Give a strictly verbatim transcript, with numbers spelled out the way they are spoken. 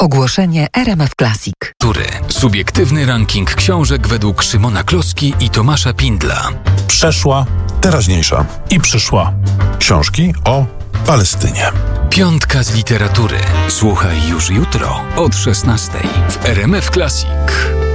Ogłoszenie R M F Classic. Tury. Subiektywny ranking książek według Szymona Kloski i Tomasza Pindla. Przeszła, teraźniejsza i przyszła. Książki o Palestynie. Piątka z literatury. Słuchaj już jutro od szesnastej w R M F Classic.